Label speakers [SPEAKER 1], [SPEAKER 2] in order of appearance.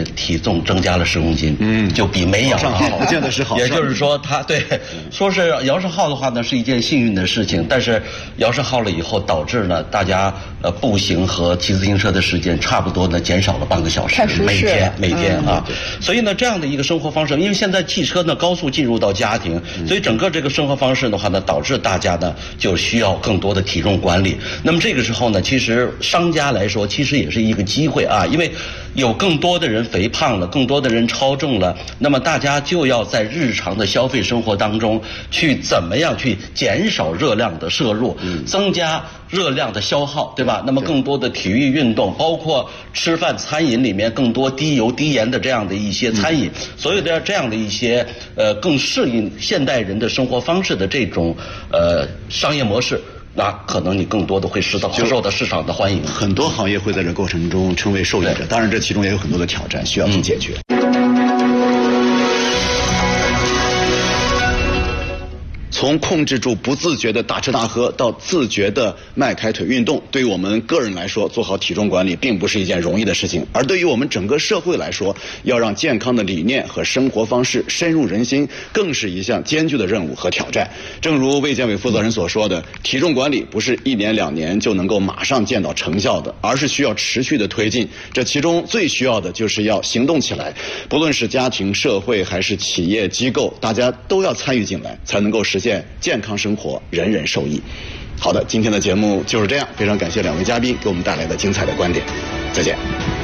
[SPEAKER 1] 个体重增加了10公斤，就比没养好
[SPEAKER 2] 不见得是好事。
[SPEAKER 1] 也就是说，说是摇上号的话呢，是一件幸运的事情，但是摇上号了以后，导致呢大家步行和骑自行车的时间差不多呢减少了半个小时，每天啊。所以呢，这样的一个生活方式，因为现在汽车呢高速进入到家庭，所以整个这个生活方式的话呢，导致大家呢就需要更多的体重管理。那么这个时候呢，其实商家来说，其实也是一个机会啊，因为有更多的人肥胖了，更多的人超重了，那么大家就要在日常的消费生活当中去怎么样去减少热量的摄入，增加热量的消耗，对吧？那么更多的体育运动，包括吃饭餐饮里面更多低油低盐的这样的一些餐饮，所有的这样的一些更适应现代人的生活方式的这种商业模式，那可能你更多的会受到市场的欢迎。
[SPEAKER 2] 很多行业会在这过程中成为受益者，当然这其中也有很多的挑战需要去解决。从控制住不自觉的大吃大喝到自觉的迈开腿运动，对于我们个人来说，做好体重管理并不是一件容易的事情，而对于我们整个社会来说，要让健康的理念和生活方式深入人心，更是一项艰巨的任务和挑战。正如卫健委负责人所说的，体重管理不是1年2年就能够马上见到成效的，而是需要持续的推进。这其中最需要的就是要行动起来，不论是家庭、社会还是企业机构，大家都要参与进来，才能够实现健康生活，人人受益。好的，今天的节目就是这样，非常感谢2位嘉宾给我们带来的精彩的观点，再见。